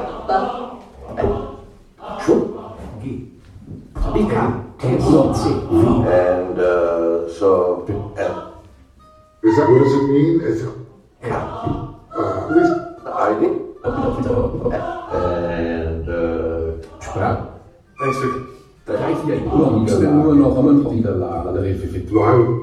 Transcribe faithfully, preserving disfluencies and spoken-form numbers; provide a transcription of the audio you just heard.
Schon? G. E K. S C. And uh, so L. Is that what does it mean? Is it, K. uh, please. I D. And And uh, Sprache. Thanks, Vic. Drei, vier, nur, nur noch, haben wir noch Niederlagen. Why